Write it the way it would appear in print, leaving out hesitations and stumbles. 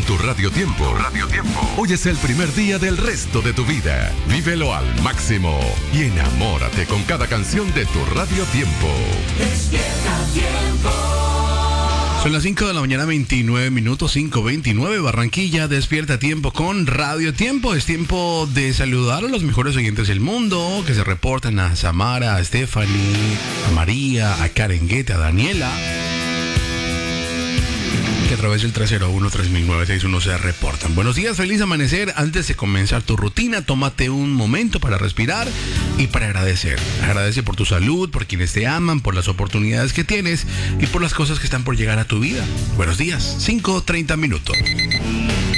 tu Radio Tiempo. Hoy es el primer día del resto de tu vida. Vívelo al máximo y enamórate con cada canción de tu Radio Tiempo. Despierta Tiempo. Son las 5 de la mañana, 29 minutos, 5:29, Barranquilla, despierta tiempo con Radio Tiempo. Es tiempo de saludar a los mejores oyentes del mundo que se reportan: a Samara, a Stephanie, a María, a Karen Guete, a Daniela, que a través del 301-3009-610 se reportan. Buenos días, feliz amanecer. Antes de comenzar tu rutina, tómate un momento para respirar y para agradecer. Agradece por tu salud, por quienes te aman, por las oportunidades que tienes y por las cosas que están por llegar a tu vida. Buenos días, 5:30 minutos.